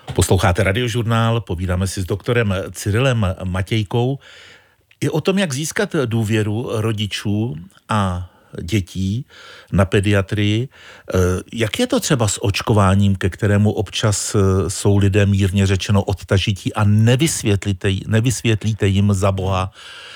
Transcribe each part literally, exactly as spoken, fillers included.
Posloucháte Radiožurnál, povídáme si s doktorem Cyrilem Matějkou i o tom, jak získat důvěru rodičů a dětí na pediatrii. Jak je to třeba s očkováním, ke kterému občas jsou lidé mírně řečeno odtažití a nevysvětlíte, nevysvětlíte jim za boha,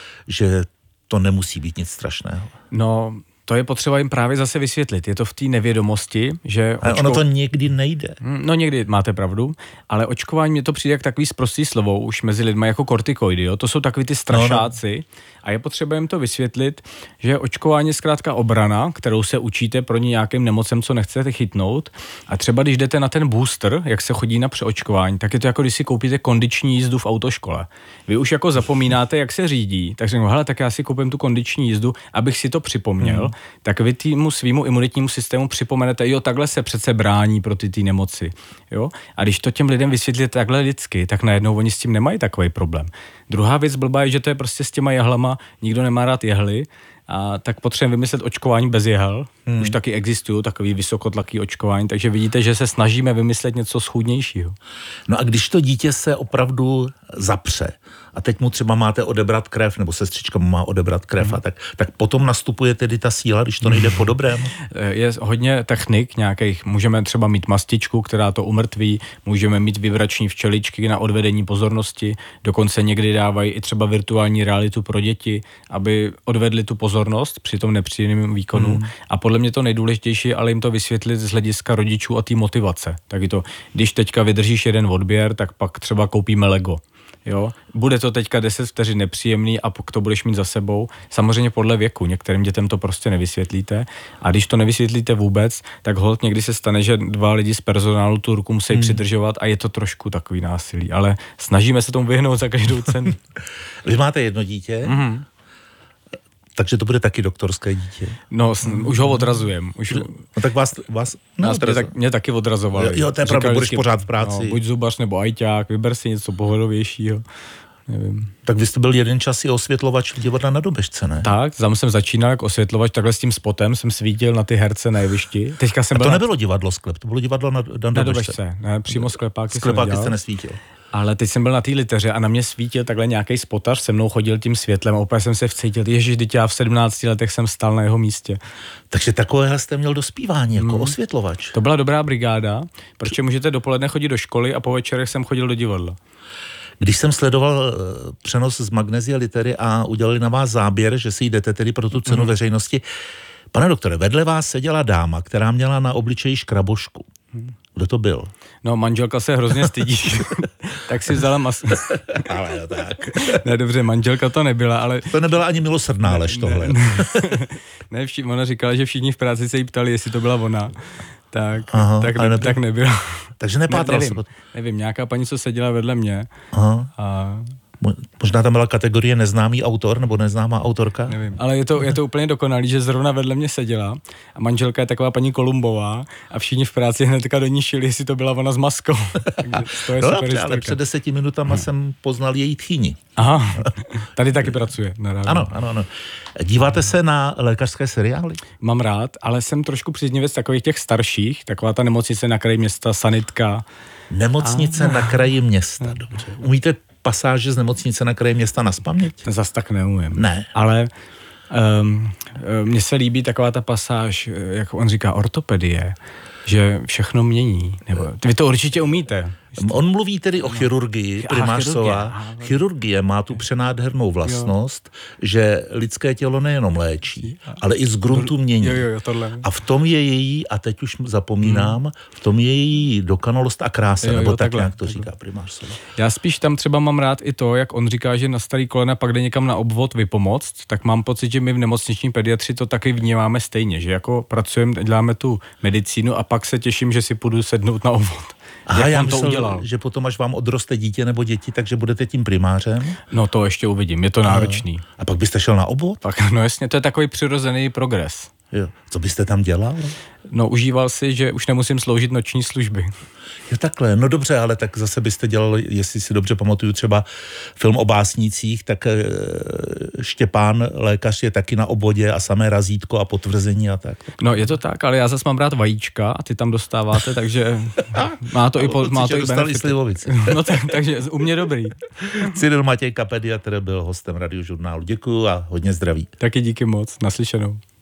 že to nemusí být nic strašného? No, to je potřeba jim právě zase vysvětlit. Je to v té nevědomosti, že... Ale očko... ono to někdy nejde. No někdy máte pravdu, ale očkování mě to přijde jak takový sprostý slovo už mezi lidmi jako kortikoidy, jo? To jsou takový ty strašáci no, no. A je potřeba jim to vysvětlit, že očkování je zkrátka obrana, kterou se učíte proti nějakým nemocem, co nechcete chytnout. A třeba když jdete na ten booster, jak se chodí na přeočkování, tak je to jako když si koupíte kondiční jízdu v autoškole. Vy už jako zapomínáte, jak se řídí, tak řeknu, hele, tak já si koupím tu kondiční jízdu, abych si to připomněl. Hmm. Tak vy týmu svýmu imunitnímu systému připomenete, jo, takhle se přece brání proti té nemoci. Jo? A když to těm lidem vysvětlíte takhle lidsky, tak najednou oni s tím nemají takový problém. Druhá věc blbá je, že to je prostě s těma jehlama, nikdo nemá rád jehly, a tak potřebujeme vymyslet očkování bez jehel. Hmm. Už taky existují takový vysokotlaký očkování, takže vidíte, že se snažíme vymyslet něco schůdnějšího. No a když to dítě se opravdu zapře a teď mu třeba máte odebrat krev, nebo sestřička mu má odebrat krev, hmm. a tak, tak potom nastupuje tedy ta síla, když to nejde po dobrém? Je hodně technik nějakých. Můžeme třeba mít mastičku, která to umrtví, můžeme mít vibrační včeličky na odvedení pozornosti, dokonce někdy dávají i třeba virtuální realitu pro děti, aby odvedli tu pozornost při tom nepříjemném výkonu. Hmm. A podle mě to nejdůležitější, ale jim to vysvětlit z hlediska rodičů a té motivace. Tak je to, když teďka vydržíš jeden odběr, tak pak třeba koupíme Lego. Jo? Bude to teďka deset vteřin nepříjemný a pokud to budeš mít za sebou, samozřejmě podle věku, některým dětem to prostě nevysvětlíte a když to nevysvětlíte vůbec, tak holt někdy se stane, že dva lidi z personálu tu ruku musí hmm. přidržovat a je to trošku takový násilí, ale snažíme se tomu vyhnout za každou cenu. Vy máte jedno dítě? Mm-hmm. Takže to bude taky doktorské dítě. No, mm. už ho odrazujem. Už... No tak vás... vás Nás mě, tak, mě taky odrazovali. Jo, jo, to je pravda, budeš pořád v práci. No, buď zubař nebo ajťák, vyber si něco pohodovějšího. Nevím. Tak vy jste byl jeden čas i osvětlovač divadla Na Dobešce, ne? Tak, tam jsem začínal jako osvětlovač, takhle s tím spotem jsem svítil na ty herce na jevišti. Teďka jsem A to byl nebylo divadlo Sklep, to bylo divadlo Na, na, na Dobešce. Ne, přímo sklepáky, sklepáky jste nesvítil. Ale teď jsem byl na té liteře a na mě svítil takhle nějaký spotař, se mnou chodil tím světlem a opět jsem se vcítil, ježiš, teď já v sedmnácti letech jsem stál na jeho místě. Takže takovéhle jste měl do zpívání, jako hmm. osvětlovač. To byla dobrá brigáda, protože můžete dopoledne chodit do školy a po večerech jsem chodil do divadla. Když jsem sledoval přenos z Magnesia Litery a udělali na vás záběr, že si jdete tedy pro tu cenu hmm. veřejnosti, pane doktore, vedle vás seděla dáma, která měla na obličeji škrabošku. Hmm. Kdo to byl? No, manželka se hrozně stydí, tak si vzala masu. Ale no tak. Ne, dobře, manželka to nebyla, ale... To nebyla ani milosrdná lež tohle. Ne, ne, ne vši, ona říkala, že všichni v práci se jí ptali, jestli to byla ona. Tak, Aha, tak, ne, tak nebyla. Takže nepátral ne, se. Nevím, nějaká paní, co seděla vedle mě. Aha. A... Možná tam byla kategorie neznámý autor nebo neznámá autorka? Nevím, ale je to, je to úplně dokonalý, že zrovna vedle mě seděla a manželka je taková paní Kolumbová a všichni v práci hnedka do ní šili, jestli to byla ona s maskou. To je no, super ale před deseti minutama hmm. jsem poznal její tchýni. Aha, tady taky pracuje. Ano, ano, ano. Díváte se na lékařské seriály? Mám rád, ale jsem trošku příznivec takových těch starších, taková ta nemocnice na kraji města, sanitka. Nemocnice a... na kraji města, dobře. Umíte pasáže z nemocnice na kraji města nazpaměť? Zas tak neumím. Ne. Ale um, mně se líbí taková ta pasáž, jak on říká, ortopedie, že všechno mění. Nebo, vy to určitě umíte. On mluví tedy o chirurgii, no. primář Sova. Chirurgie má tu přenádhernou vlastnost, jo. že lidské tělo nejenom léčí, ale i z gruntu mění. Jo, jo, tohle. A v tom je její, a teď už zapomínám, hmm. v tom je její dokonalost a krása, jo, jo, nebo tak takhle, nějak to takhle. Říká primář Sova. Já spíš tam třeba mám rád i to, jak on říká, že na starý kolena pak jde někam na obvod vypomoct, tak mám pocit, že my v nemocniční pediatři to taky vnímáme stejně, že jako pracujeme, děláme tu medicínu a pak se těším, že si půjdu sednout na obvod. Aha, já myslel, to udělal. Že potom, až vám odroste dítě nebo děti, takže budete tím primářem? No to ještě uvidím, je to náročný. A, a pak byste šel na obvod? Pak, no jasně, to je takový přirozený progres. Jo. Co byste tam dělal? No, užíval si, že už nemusím sloužit noční služby. Jo, takhle, no dobře, ale tak zase byste dělal, jestli si dobře pamatuju, třeba film o básnících, tak e, Štěpán, lékař, je taky na obvodě a samé razítko a potvrzení a tak. No, je to tak, ale já zase mám rád vajíčka a ty tam dostáváte, takže má to i, po, má to i benefity. No tak, takže u mě dobrý. Cyril Matějka, pediatr, byl hostem Radiožurnálu. Děkuju a hodně zdraví. Taky díky moc, naslyšenou.